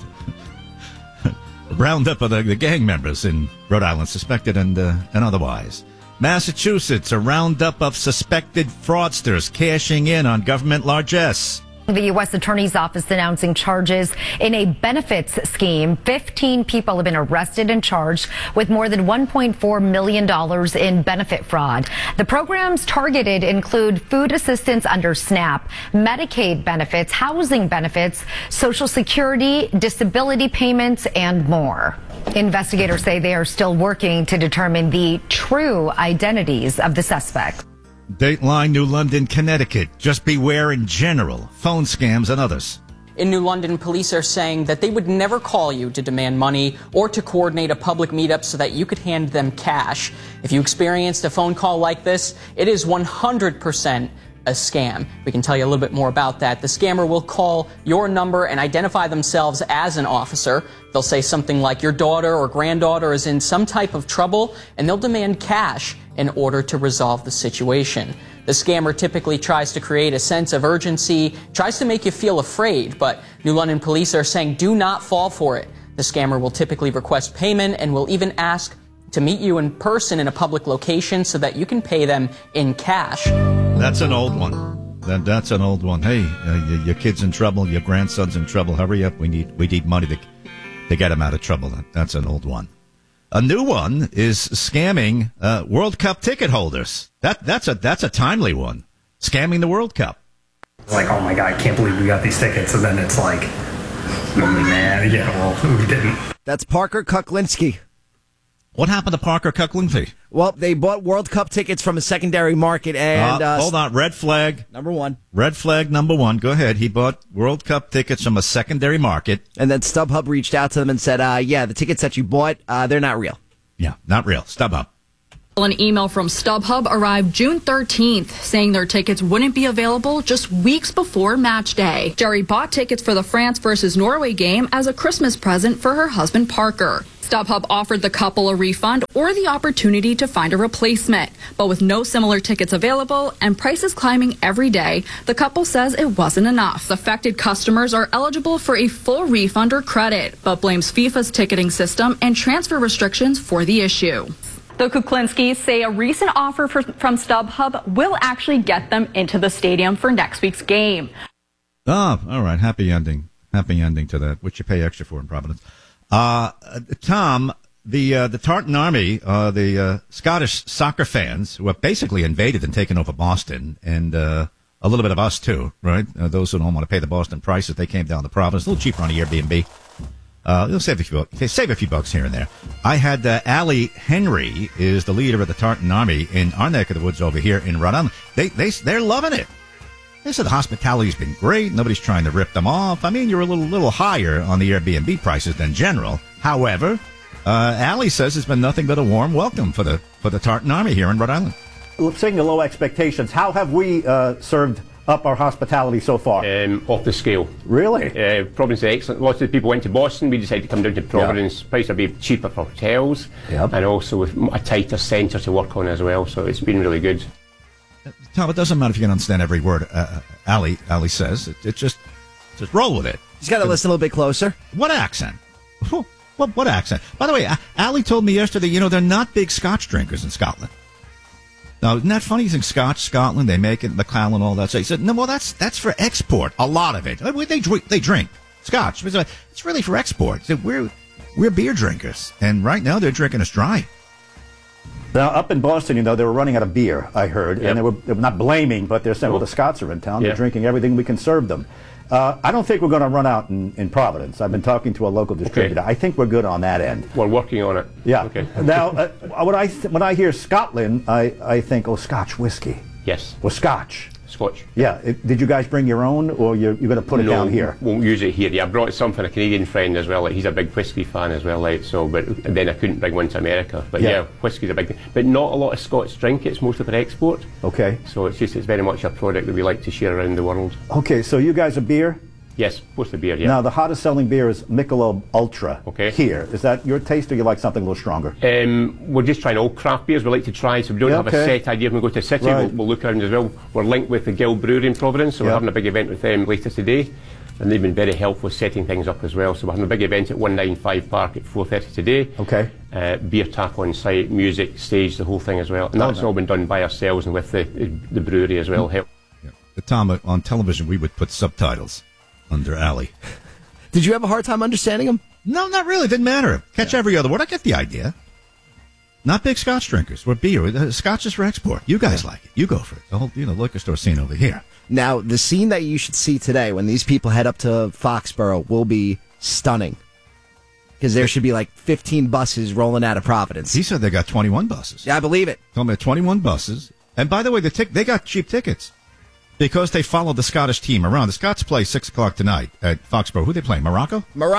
Roundup of the gang members in Rhode Island, suspected and otherwise. Massachusetts, a roundup of suspected fraudsters cashing in on government largesse. The U.S. Attorney's Office announcing charges in a benefits scheme. 15 people have been arrested and charged with more than $1.4 million in benefit fraud. The programs targeted include food assistance under SNAP, Medicaid benefits, housing benefits, Social Security, disability payments, and more. Investigators say they are still working to determine the true identities of the suspects. Dateline, New London, Connecticut. Just beware in general. Phone scams and others. In New London, police are saying that they would never call you to demand money or to coordinate a public meetup so that you could hand them cash. If you experienced a phone call like this, it is 100% a scam. We can tell you a little bit more about that. The scammer will call your number and identify themselves as an officer. They'll say something like your daughter or granddaughter is in some type of trouble, and they'll demand cash in order to resolve the situation. The scammer typically tries to create a sense of urgency, tries to make you feel afraid, but New London police are saying do not fall for it. The scammer will typically request payment and will even ask to meet you in person in a public location so that you can pay them in cash. That's an old one. That's an old one. Hey, your kid's in trouble, your grandson's in trouble. Hurry up, we need money to get him out of trouble. That's an old one. A new one is scamming World Cup ticket holders. That's a timely one. Scamming the World Cup. It's like, oh my God, I can't believe we got these tickets. And then it's like, oh man, yeah, well, we didn't. That's Parker Kuklinski. What happened to Parker Cucklingley? Well, they bought World Cup tickets from a secondary market, and hold on. Red flag. Number one. Red flag number one. Go ahead. He bought World Cup tickets from a secondary market. And then StubHub reached out to them and said, yeah, the tickets that you bought, they're not real. Yeah, not real. StubHub. An email from StubHub arrived June 13th saying their tickets wouldn't be available just weeks before match day. Jerry bought tickets for the France versus Norway game as a Christmas present for her husband Parker. StubHub offered the couple a refund or the opportunity to find a replacement. But with no similar tickets available and prices climbing every day, the couple says it wasn't enough. Affected customers are eligible for a full refund or credit, but blames FIFA's ticketing system and transfer restrictions for the issue. The Kuklinskis say a recent offer from StubHub will actually get them into the stadium for next week's game. Oh, all right. Happy ending. Happy ending to that, which you pay extra for in Providence. Tom, the Tartan Army, the Scottish soccer fans who have basically invaded and taken over Boston, and a little bit of us too, right? Those who don't want to pay the Boston prices, they came down to Providence, a little cheaper on the Airbnb. You'll save a few bucks here and there. I had Allie Henry is the leader of the Tartan Army in our neck of the woods over here in Rhode Island. They're loving it. They said the hospitality's been great. Nobody's trying to rip them off. I mean, you're a little higher on the Airbnb prices than general. However, Allie says it's been nothing but a warm welcome for the Tartan Army here in Rhode Island. Saying the low expectations, how have we served up our hospitality so far? Off the scale. Really? Providence is excellent. Lots of people went to Boston. We decided to come down to Providence. Yeah. Prices will be cheaper for hotels, and also with a tighter centre to work on as well. So it's been really good. Tom, it doesn't matter if you can understand every word Allie says. It just roll with it. He's got to listen a little bit closer. What accent? What accent? By the way, Allie told me yesterday, they're not big Scotch drinkers in Scotland. Now, isn't that funny? You think Scotch, Scotland, they make it, Macallan, all that. So he said, no, well, that's for export. A lot of it. They drink Scotch. It's really for export. He said, we're beer drinkers, and right now they're drinking us dry. Now, up in Boston, they were running out of beer, I heard, and they were not blaming, but they're saying, well, the Scots are in town. They're drinking everything we can serve them. I don't think we're going to run out in Providence. I've been talking to a local distributor. I think we're good on that end. We're working on it. Yeah. Okay. Now, when I hear Scotland, I think, Scotch whiskey. Yes. Well, Scotch. Scotch. Yeah. Did you guys bring your own, or you're going to put it down here? Won't use it here. Yeah, I brought some for a Canadian friend as well. He's a big whiskey fan as well. But then I couldn't bring one to America. But yeah, whiskey's a big thing. But not a lot of Scots drink it. It's mostly for export. Okay. So it's very much a product that we like to share around the world. Okay, so you guys are beer? Yes, mostly beer, yeah. Now, the hottest selling beer is Michelob Ultra here. Is that your taste, or you like something a little stronger? We're just trying all craft beers we like to try, so we don't have a set idea. When we go to the city, we'll look around as well. We're linked with the Guild Brewery in Providence, so we're having a big event with them later today, and they've been very helpful setting things up as well. So we're having a big event at 195 Park at 4:30 today. Okay. Beer tap on site, music, stage, the whole thing as well. And that's all been done by ourselves and with the brewery as well. Tom, on television, we would put subtitles under Allie. Did you have a hard time understanding him? No, not really. Didn't matter. Catch every other word. I get the idea. Not big Scotch drinkers. We're beer. Scotch is for export. You guys like it. You go for it. The whole liquor store scene over here. Now, the scene that you should see today when these people head up to Foxborough will be stunning. Because there should be like 15 buses rolling out of Providence. He said they got 21 buses. Yeah, I believe it. Told me 21 buses. And by the way, they got cheap tickets. Because they followed the Scottish team around. The Scots play 6 o'clock tonight at Foxborough. Who they playing? Morocco.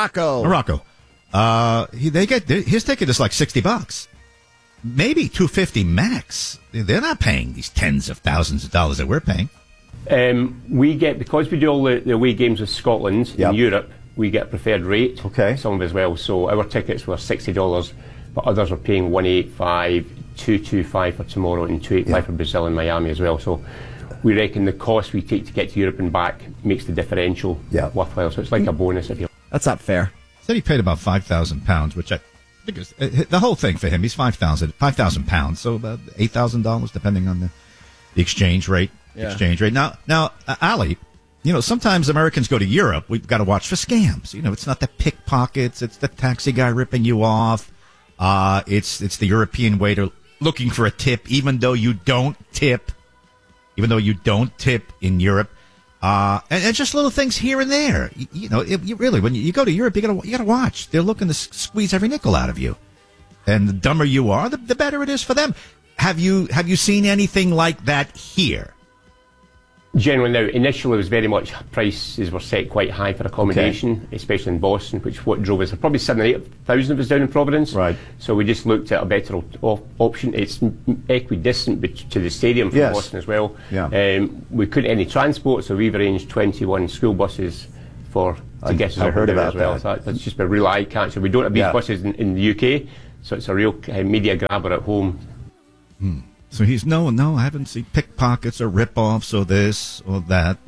His ticket is like $60, maybe $250 max. They're not paying these tens of thousands of dollars that we're paying. We get, because we do all the away games with Scotland in Europe, we get a preferred rate. Okay. Some of as well. So our tickets were $60, but others are paying $185, $225 for tomorrow, and $285 for Brazil and Miami as well. So we reckon the cost we take to get to Europe and back makes the differential worthwhile. So it's like a bonus if you. That's not fair. Said he paid about £5,000, which I think is the whole thing for him. He's £5,000, so about $8,000 depending on the exchange rate. Now, Ali, sometimes Americans go to Europe. We've got to watch for scams. It's not the pickpockets. It's the taxi guy ripping you off. It's the European waiter looking for a tip, even though you don't tip. Even though you don't tip in Europe, and just little things here and there. You really, when you go to Europe, you gotta watch. They're looking to squeeze every nickel out of you. And the dumber you are, the better it is for them. Have you seen anything like that here? Generally now, initially it was very much prices were set quite high for accommodation, especially in Boston, which is what drove us. Probably 7,000 or 8,000 of us down in Providence. Right. So we just looked at a better option. It's equidistant to the stadium from Boston as well. Yeah. We couldn't any transport, so we've arranged 21 school buses to get us I up heard there about as well. that. So that's just a real eye catcher. We don't have these buses in the UK, so it's a real media grabber at home. So he's no, I haven't seen pickpockets or rip-offs or this or that.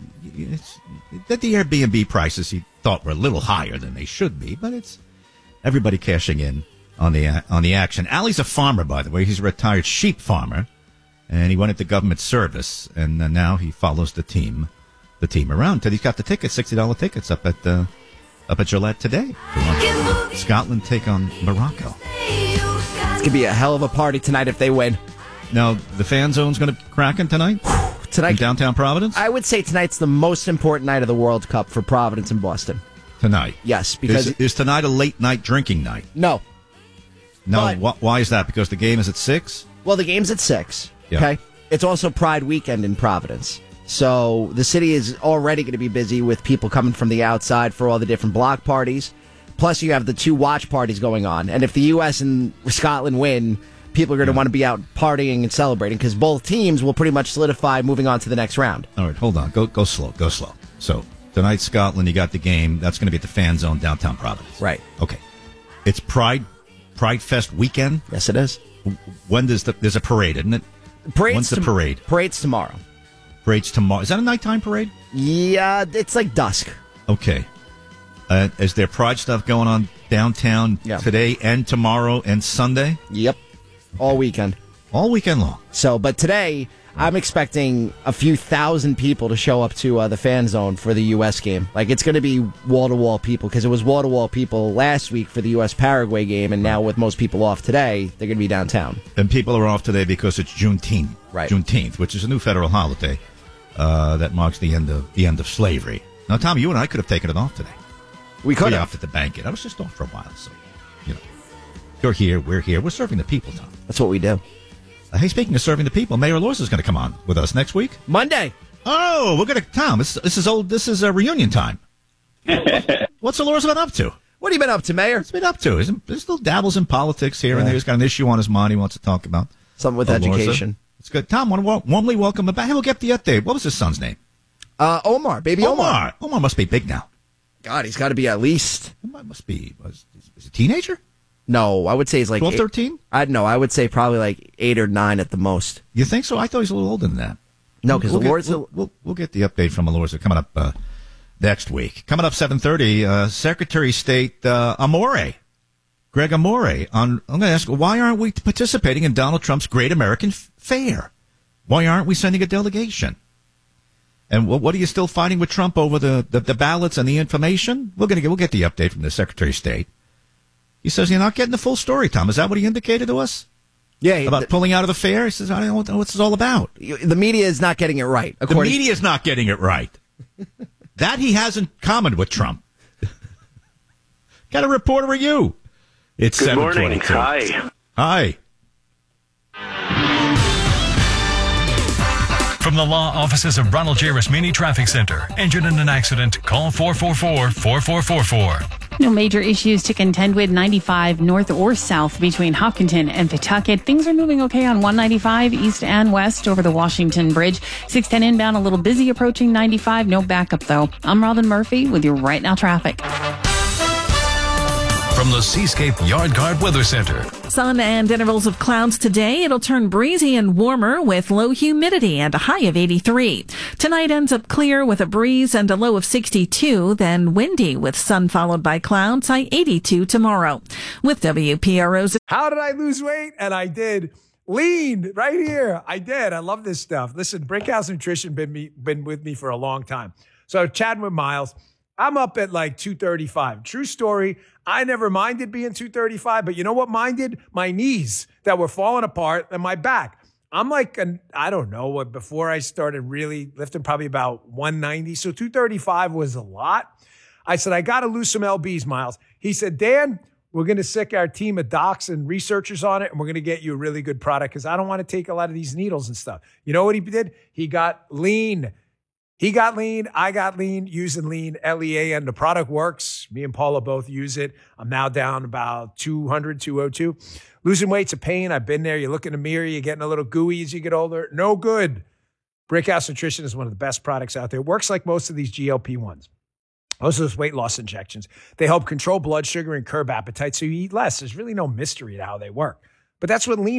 That the Airbnb prices he thought were a little higher than they should be, but it's everybody cashing in on the action. Ali's a farmer, by the way. He's a retired sheep farmer, and he went into government service, and now he follows the team around until he's got the tickets, $60 tickets up at Gillette today. Scotland take on Morocco. It's gonna be a hell of a party tonight if they win. Now, the fan zone's going to crack in tonight? Tonight, in downtown Providence? I would say tonight's the most important night of the World Cup for Providence and Boston. Tonight? Yes, because... Is tonight a late-night drinking night? No. No, why is that? Because the game is at 6? Well, the game's at 6, yeah. Okay? It's also Pride Weekend in Providence. So the city is already going to be busy with people coming from the outside for all the different block parties. Plus, you have the 2 watch parties going on. And if the U.S. and Scotland win... people are going to want to be out partying and celebrating because both teams will pretty much solidify moving on to the next round. All right, hold on. Go slow. So, tonight, Scotland, you got the game. That's going to be at the fan zone downtown Providence. Right. Okay. It's Pride Fest weekend? Yes, it is. When there's a parade, isn't it? When's the parade? Parade's tomorrow. Parade's tomorrow. Is that a nighttime parade? Yeah, it's like dusk. Okay. Is there Pride stuff going on downtown today and tomorrow and Sunday? Yep. All weekend. All weekend long. So, but today, I'm expecting a few thousand people to show up to the fan zone for the U.S. game. Like, it's going to be wall-to-wall people, because it was wall-to-wall people last week for the U.S.-Paraguay game, and now with most people off today, they're going to be downtown. And people are off today because it's Juneteenth. Right. Juneteenth, which is a new federal holiday that marks the end of slavery. Now, Tom, you and I could have taken it off today. We could have. Off at the bank. I was just off for a while, so, you're here, we're here. We're serving the people, Tom. That's what we do. Hey, speaking of serving the people, Mayor Lorza is going to come on with us next week. Monday. Oh, we're going to, Tom, this is a reunion time. What's Lorza been up to? What have you been up to, Mayor? What's he been up to? He's still dabbles in politics here and there. He's got an issue on his mind he wants to talk about. Something with education. It's good. Tom, want to warmly welcome him back. Hey, we'll get the update. What was his son's name? Omar. Baby Omar. Omar must be big now. God, he's got to be at least. Must be. Is he a teenager? No, I would say he's like 12, 13? I would say probably like 8 or 9 at the most. You think so? I thought he's a little older than that. No, because we'll get the update from Alorza coming up next week. Coming up 7:30, Secretary of State Amore, Greg Amore. I'm going to ask, why aren't we participating in Donald Trump's Great American Fair? Why aren't we sending a delegation? And what are you still fighting with Trump over the ballots and the information? We'll get the update from the Secretary of State. He says you're not getting the full story, Tom. Is that what he indicated to us? Yeah. About pulling out of the fair? He says, I don't know what this is all about. The media is not getting it right. The media is not getting it right. That he has in common with Trump. Got a reporter of you. It's Good morning. 7:22. Hi. From the law offices of Ronald J. Rasmini Traffic Center. Injured in an accident? Call 444-4444. No major issues to contend with 95 north or south between Hopkinton and Pawtucket. Things are moving okay on 195 east and west over the Washington Bridge. 610 inbound, a little busy approaching 95. No backup, though. I'm Robin Murphy with your Right Now traffic. From the Seascape Yard Guard Weather Center. Sun and intervals of clouds today. It'll turn breezy and warmer with low humidity and a high of 83. Tonight ends up clear with a breeze and a low of 62, then windy with sun followed by clouds, high 82 tomorrow. With WPRO's... How did I lose weight? And I did. Lean right here. I did. I love this stuff. Listen, Brickhouse Nutrition been with me for a long time. So chatting with Miles, I'm up at like 235. True story. I never minded being 235, but you know what minded? My knees that were falling apart and my back. I'm like, I don't know, before I started really lifting, probably about 190. So 235 was a lot. I said, I got to lose some LBs, Miles. He said, Dan, We're going to sick our team of docs and researchers on it, and we're going to get you a really good product because I don't want to take a lot of these needles and stuff. You know what he did? He got lean. He got lean. I got lean using lean, L-E-A-N. The product works. Me and Paula both use it. I'm now down about 200, 202. Losing weight's a pain. I've been there. You look in the mirror, you're getting a little gooey as you get older. No good. Brickhouse Nutrition is one of the best products out there. It works like most of these GLP-1s. Most of those weight loss injections. They help control blood sugar and curb appetite so you eat less. There's really no mystery to how they work. But that's what lean